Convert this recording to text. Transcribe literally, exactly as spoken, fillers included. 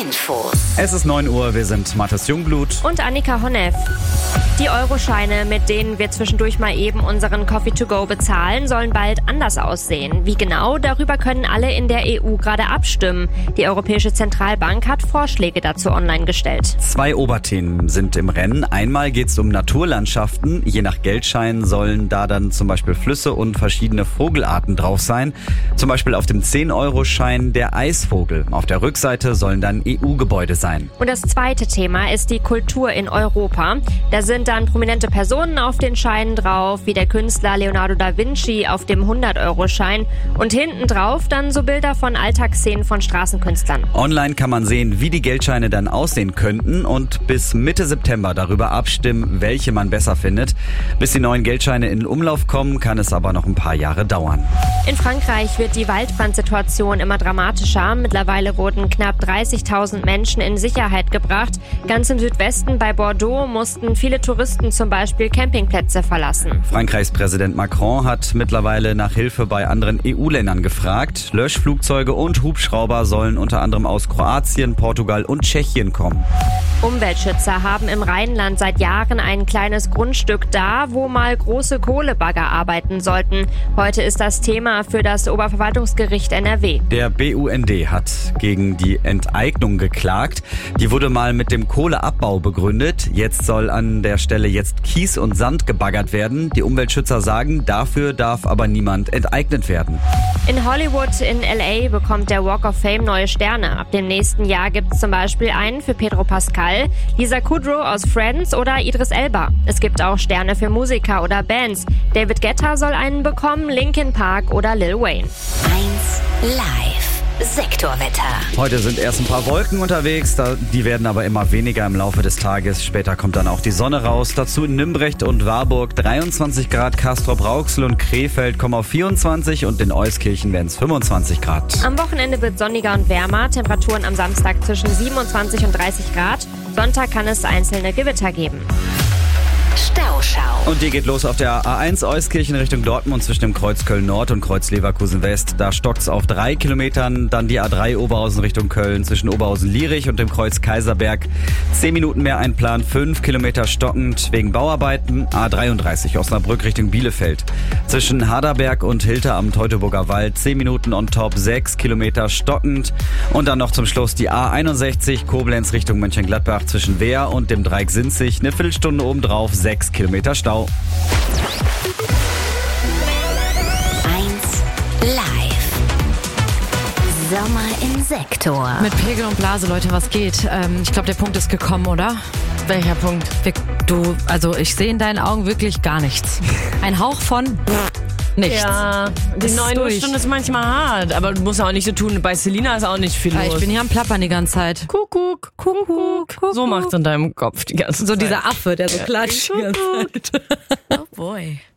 Infos. Es ist neun Uhr, wir sind Mathis Jungblut und Annika Honneff. Die Euroscheine, mit denen wir zwischendurch mal eben unseren Coffee to go bezahlen, sollen bald anders aussehen. Wie genau? Darüber können alle in der E U gerade abstimmen. Die Europäische Zentralbank hat Vorschläge dazu online gestellt. Zwei Oberthemen sind im Rennen. Einmal geht es um Naturlandschaften. Je nach Geldschein sollen da dann zum Beispiel Flüsse und verschiedene Vogelarten drauf sein. Zum Beispiel auf dem zehn-Euro-Schein der Eisvogel. Auf der Rückseite sollen dann E U-Gebäude sein. Und das zweite Thema ist die Kultur in Europa. Da sind dann prominente Personen auf den Scheinen drauf, wie der Künstler Leonardo da Vinci auf dem hundert-Euro-Schein. Und hinten drauf dann so Bilder von Alltagsszenen von Straßenkünstlern. Online kann man sehen, wie die Geldscheine dann aussehen könnten und bis Mitte September darüber abstimmen, welche man besser findet. Bis die neuen Geldscheine in Umlauf kommen, kann es aber noch ein paar Jahre dauern. In Frankreich wird die Waldbrandsituation immer dramatischer. Mittlerweile wurden knapp dreißigtausend Menschen in Sicherheit gebracht. Ganz im Südwesten bei Bordeaux mussten viele Touristen zum Beispiel Campingplätze verlassen. Frankreichs Präsident Macron hat mittlerweile nach Hilfe bei anderen E U-Ländern gefragt. Löschflugzeuge und Hubschrauber sollen unter anderem aus Kroatien, Portugal und Tschechien kommen. Umweltschützer haben im Rheinland seit Jahren ein kleines Grundstück da, wo mal große Kohlebagger arbeiten sollten. Heute ist das Thema für das Oberverwaltungsgericht N R W. Der B U N D hat gegen die Enteignung geklagt. Die wurde mal mit dem Kohleabbau begründet. Jetzt soll an der Stelle jetzt Kies und Sand gebaggert werden. Die Umweltschützer sagen, dafür darf aber niemand enteignet werden. In Hollywood in L A bekommt der Walk of Fame neue Sterne. Ab dem nächsten Jahr gibt es zum Beispiel einen für Pedro Pascal, Lisa Kudrow aus Friends oder Idris Elba. Es gibt auch Sterne für Musiker oder Bands. David Guetta soll einen bekommen, Linkin Park oder Lil Wayne. eins Live. Sektorwetter. Heute sind erst ein paar Wolken unterwegs, die werden aber immer weniger im Laufe des Tages. Später kommt dann auch die Sonne raus. Dazu in Nümbrecht und Warburg dreiundzwanzig Grad, Castrop-Rauxel und Krefeld kommen auf vierundzwanzig und in Euskirchen werden es fünfundzwanzig Grad. Am Wochenende wird sonniger und wärmer. Temperaturen am Samstag zwischen siebenundzwanzig und dreißig Grad. Sonntag kann es einzelne Gewitter geben. Stauschau. Und die geht los auf der A eins Euskirchen Richtung Dortmund zwischen dem Kreuz Köln Nord und Kreuz Leverkusen West. Da stockt's auf drei Kilometern. Dann die A drei Oberhausen Richtung Köln zwischen Oberhausen-Lierich und dem Kreuz Kaiserberg. Zehn Minuten mehr einplan, fünf Kilometer stockend wegen Bauarbeiten. A dreiunddreißig Osnabrück Richtung Bielefeld. Zwischen Haderberg und Hilter am Teutoburger Wald. Zehn Minuten on top, sechs Kilometer stockend. Und dann noch zum Schluss die A einundsechzig Koblenz Richtung Mönchengladbach zwischen Wehr und dem Dreieck Sinzig. Eine Viertelstunde obendrauf, sechs Kilometer Stau. eins Live. Sommer im Sektor. Mit Pegel und Blase, Leute, was geht? Ähm, ich glaube, der Punkt ist gekommen, oder? Welcher Punkt? Wir, du, also ich sehe in deinen Augen wirklich gar nichts. Ein Hauch von nichts. Ja, die neun Uhr Stunde ist manchmal hart, aber du musst auch nicht so tun. Bei Selina ist auch nicht viel Ja, los. ich bin hier am Plappern die ganze Zeit. Kuckuck, Kuckuck, Kuckuck. So macht's in deinem Kopf die ganze So Zeit. dieser Affe, der so Ja. klatscht die ganze Zeit. Oh boy.